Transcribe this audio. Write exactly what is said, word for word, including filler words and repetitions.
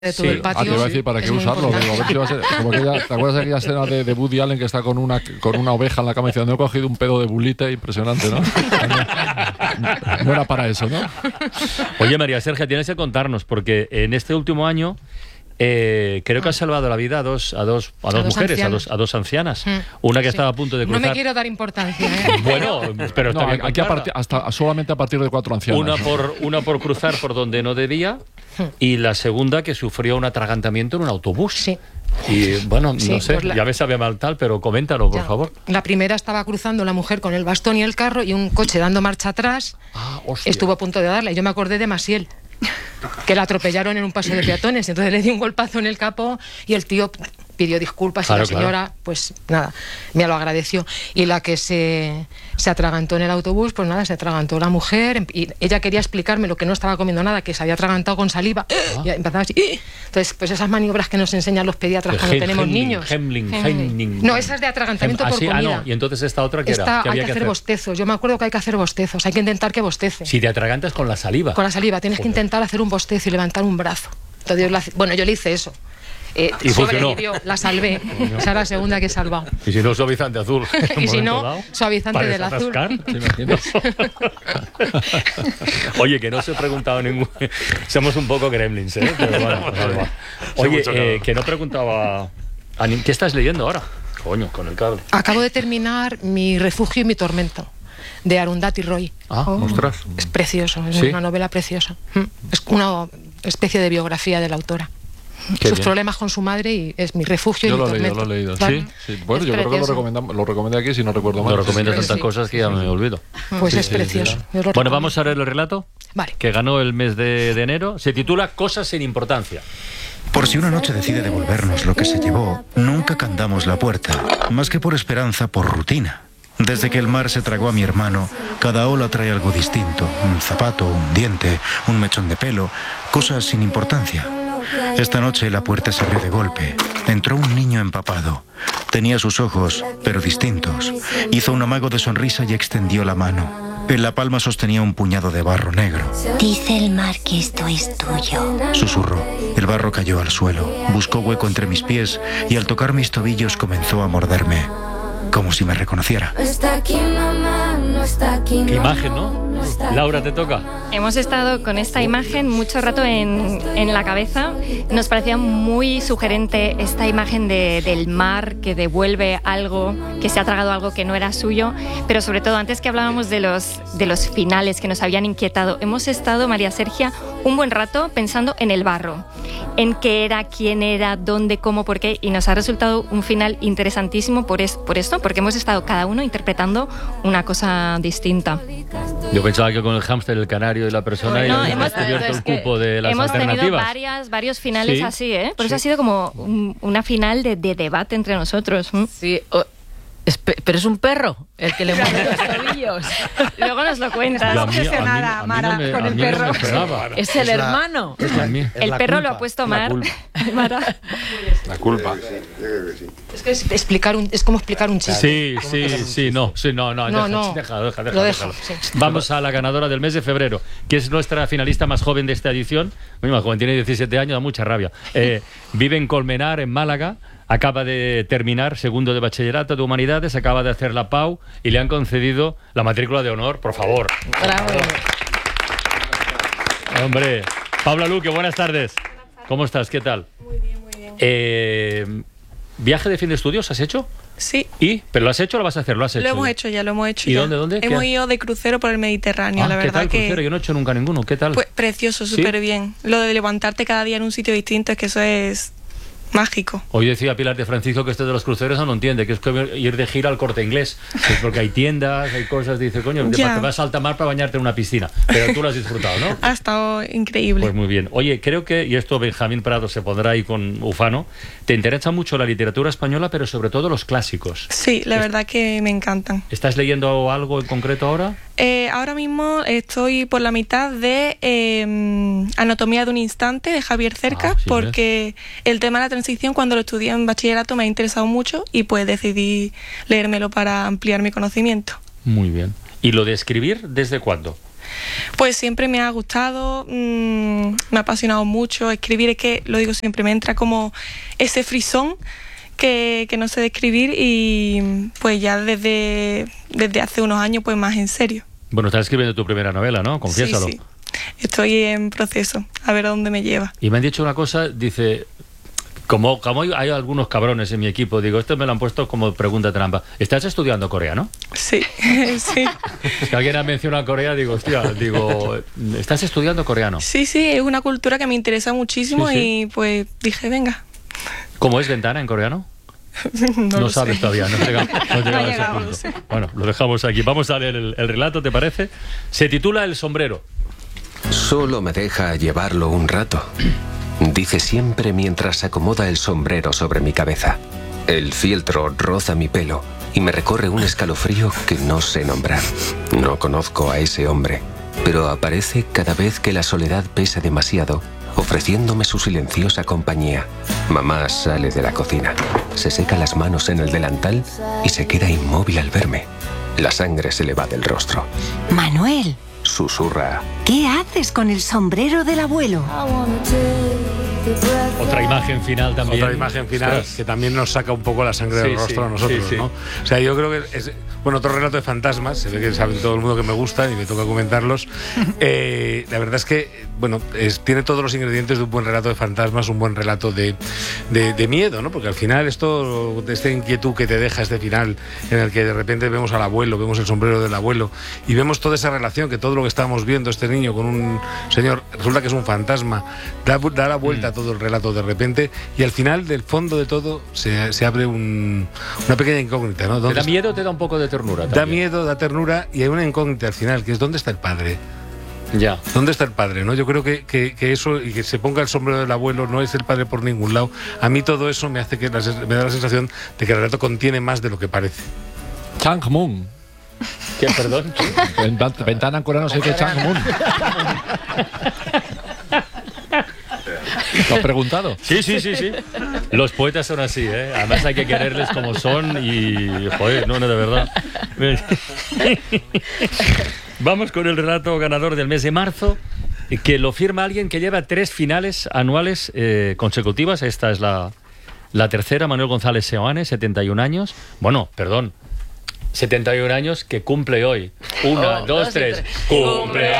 de todo sí. el patio. Ah, te iba a decir, ¿para qué usarlo? Digo, a ver si va a ser, como aquella, ¿te acuerdas de aquella escena de, de Woody Allen que está con una, con una oveja en la cama diciendo, no he cogido un pedo de bulite? Impresionante, ¿no? No, no era para eso, ¿no? Oye, María Sergia, tienes que contarnos, porque en este último año eh, creo que has salvado la vida a dos, a dos, a dos, a dos mujeres, a dos, a dos ancianas. Mm, una que sí. estaba a punto de cruzar. No me quiero dar importancia, ¿eh? Bueno, pero no, aquí a partir, hasta solamente a partir de cuatro ancianas. Una por, una por cruzar por donde no debía y la segunda que sufrió un atragantamiento en un autobús. Sí. Y bueno, sí, no sé, pues la... ya me sabe mal tal, pero coméntalo, por ya. favor. La primera estaba cruzando la mujer con el bastón y el carro y un coche dando marcha atrás. Ah, estuvo a punto de darle. Yo me acordé de Maciel, que la atropellaron en un paso de peatones. Entonces le di un golpazo en el capó y el tío pidió disculpas claro, y la señora, claro. pues nada, me lo agradeció. Y la que se, se atragantó en el autobús, pues nada, se atragantó la mujer y ella quería explicarme lo que no estaba comiendo nada, que se había atragantado con saliva. Ah. Y empezaba así. Entonces, pues esas maniobras que nos enseñan los pediatras cuando Hem, tenemos Hemling, niños. Hemling, Hemling. No, esa es de atragantamiento Hem, por así, comida. Ah, no. Y entonces esta otra que esta, era. ¿Qué hay había que, que hacer hacer bostezos. Yo me acuerdo que hay que hacer bostezos. Hay que intentar que bostece. Si te atragantas con la saliva. Con la saliva. Tienes Joder. que intentar hacer un bostezo y levantar un brazo. Entonces, la, bueno, yo le hice eso. Eh, y sobrevivió, la salvé. Esa es la segunda que he salvado. Y si no, suavizante azul. Y si no, dado, suavizante del azul. Oye, que no se he preguntado ningún. Somos un poco gremlins, ¿eh? Pero bueno, vale, vale. Oye, eh, que no preguntaba. ¿Qué estás leyendo ahora? Coño, con el cable. Acabo de terminar Mi refugio y mi tormento, de Arundhati Roy. Ah, oh, ostras. Es precioso, es ¿Sí? una novela preciosa. Es una especie de biografía de la autora. Qué sus bien. problemas con su madre y es Mi refugio yo y mi lo he tormento. leído, lo he leído. ¿Vale? ¿Sí? Sí. Bueno, es yo precioso. creo que lo, recomendamos, lo recomendé aquí, si no recuerdo mal. Lo recomiendas tantas sí. cosas que ya me olvido. Pues sí, es sí, precioso. Sí, sí. Bueno, vamos a leer el relato. Vale. Que ganó el mes de, de enero. Se titula Cosas sin importancia. Por si una noche decide devolvernos lo que se llevó, nunca candamos la puerta, más que por esperanza, por rutina. Desde que el mar se tragó a mi hermano, cada ola trae algo distinto, un zapato, un diente, un mechón de pelo, cosas sin importancia. Esta noche la puerta se abrió de golpe. Entró un niño empapado. Tenía sus ojos, pero distintos. Hizo un amago de sonrisa y extendió la mano. En la palma sostenía un puñado de barro negro. Dice el mar que esto es tuyo. Susurró. El barro cayó al suelo. Buscó hueco entre mis pies y al tocar mis tobillos comenzó a morderme. Como si me reconociera. Qué imagen, ¿no? Laura, te toca. Hemos estado con esta imagen mucho rato en, en la cabeza. Nos parecía muy sugerente esta imagen de, del mar que devuelve algo, que se ha tragado algo que no era suyo. Pero sobre todo, antes que hablábamos de los, de los finales que nos habían inquietado, hemos estado, María Sergia, un buen rato pensando en el barro, en qué era, quién era, dónde, cómo, por qué. Y nos ha resultado un final interesantísimo por, es, por esto, porque hemos estado cada uno interpretando una cosa distinta. Yo pensaba que con el hámster, el canario y la persona no, y hemos descubierto el cupo de las hemos alternativas. Hemos tenido varias, varios finales ¿Sí? así, ¿eh? Por ¿Sí? eso ha sido como un, una final de, de debate entre nosotros. ¿Mm? Sí, o, es, pero es un perro el que le muerde los tobillos. Luego nos lo cuentas. No obsesionada, Mara, no me, con el no perro. Es el Es la- hermano. Es la, El es El la perro culpa. lo ha puesto La Mar. culpa. Mara. La culpa. Es que es, explicar un, es como explicar un chiste. Sí, sí, sí, no, sí, no, no, No, deja, no. deja, deja, deja, Lo dejo, déjalo. sí. Vamos a la ganadora del mes de febrero, que es nuestra finalista más joven de esta edición. Muy más joven, tiene diecisiete años, da mucha rabia. Eh, vive en Colmenar, en Málaga. Acaba de terminar segundo de bachillerato de humanidades, acaba de hacer la P A U y le han concedido la matrícula de honor, por favor. Bravo. Hombre, Paula Luque, buenas tardes. ¿Cómo estás? ¿Qué tal? Muy bien, muy bien. Eh, ¿Viaje de fin de estudios has hecho? Sí, ¿Y? ¿Pero lo has hecho o lo vas a hacer? Lo has hecho. lo hemos ya. hecho ya, lo hemos hecho ¿Y ya. dónde, dónde? Hemos ¿Qué? ido de crucero por el Mediterráneo, Ah, la ¿qué verdad tal, que... crucero? Yo no he hecho nunca ninguno. ¿Qué tal? Pues precioso, ¿Sí? súper bien. Lo de levantarte cada día en un sitio distinto, es que eso es mágico. Hoy decía Pilar de Francisco que esto de los cruceros no lo entiende, que es como ir de gira al Corte Inglés. Es porque hay tiendas, hay cosas, dice, coño, Ya. te vas a alta mar para bañarte en una piscina. Pero tú lo has disfrutado, ¿no? Ha estado increíble. Pues muy bien. Oye, creo que, y esto Benjamín Prado se pondrá ahí con Ufano, te interesa mucho la literatura española, pero sobre todo los clásicos. Sí, la Es- verdad que me encantan. ¿Estás leyendo algo en concreto ahora? Eh, ahora mismo estoy por la mitad de eh, Anatomía de un instante de Javier Cercas, Ah, sí, porque el tema de la transición cuando lo estudié en bachillerato me ha interesado mucho y pues decidí leérmelo para ampliar mi conocimiento. Muy bien. ¿Y lo de escribir desde cuándo? Pues siempre me ha gustado, mmm, me ha apasionado mucho escribir, es que, lo digo siempre, me entra como ese frisón que, que no sé describir y pues ya desde, desde hace unos años pues más en serio. Bueno, estás escribiendo tu primera novela, ¿no? Confiésalo. Sí, sí. Estoy en proceso, a ver a dónde me lleva. Y me han dicho una cosa, dice... Como, como hay, hay algunos cabrones en mi equipo, digo, esto me lo han puesto como pregunta trampa. ¿Estás estudiando coreano? Sí, sí. Es que alguien ha mencionado Corea, digo, hostia, digo, ¿estás estudiando coreano? Sí, sí, es una cultura que me interesa muchísimo sí, sí. y pues dije, venga. ¿Cómo es ventana en coreano? No, no sabes sé. todavía, no has llegado, no has llegado a ese punto. Sí. Bueno, lo dejamos aquí. Vamos a leer el, el relato, ¿te parece? Se titula El sombrero. Solo me deja llevarlo un rato. Dice siempre mientras acomoda el sombrero sobre mi cabeza. El fieltro roza mi pelo y me recorre un escalofrío que no sé nombrar. No conozco a ese hombre, pero aparece cada vez que la soledad pesa demasiado, ofreciéndome su silenciosa compañía. Mamá sale de la cocina, se seca las manos en el delantal y se queda inmóvil al verme. La sangre se le va del rostro. Manuel, susurra. ¿Qué haces con el sombrero del abuelo? Otra imagen final también. Otra imagen final Ostras. que también nos saca un poco la sangre sí, del rostro sí, a nosotros, sí, sí. ¿no? O sea, yo creo que es, bueno, otro relato de fantasmas, se ve que saben todo el mundo que me gustan y me toca comentarlos. Eh, la verdad es que, bueno, es, tiene todos los ingredientes de un buen relato de fantasmas, un buen relato de, de, de miedo, ¿no? Porque al final esto, esta inquietud que te deja este final, en el que de repente vemos al abuelo, vemos el sombrero del abuelo y vemos toda esa relación, que todo lo que estábamos viendo, este niño con un señor, resulta que es un fantasma, da, da la vuelta mm. a todo el relato de repente y al final, del fondo de todo, se, se abre un, una pequeña incógnita, ¿no? ¿Te da miedo o te da un poco de ternura? Da también? miedo, da ternura y hay una incógnita al final, que es ¿dónde está el padre? Ya. ¿Dónde está el padre? ¿No? Yo creo que, que, que eso, y que se ponga el sombrero del abuelo, no es el padre por ningún lado. A mí todo eso me hace que la, me da la sensación de que el relato contiene más de lo que parece. Changmun. ¿Qué, perdón? Ventana en coreano se dice Changmun. ¿Lo has preguntado? Sí, sí, sí, sí. Los poetas son así, ¿eh? Además hay que quererles como son y... Joder, no, no, de verdad. Vamos con el relato ganador del mes de marzo, que lo firma alguien que lleva tres finales anuales eh, consecutivas. Esta es la, la tercera, Manuel González Seoane, setenta y un años. Bueno, perdón. setenta y un años que cumple hoy. Una, oh, dos, dos, tres. tres. ¡Cumpleaños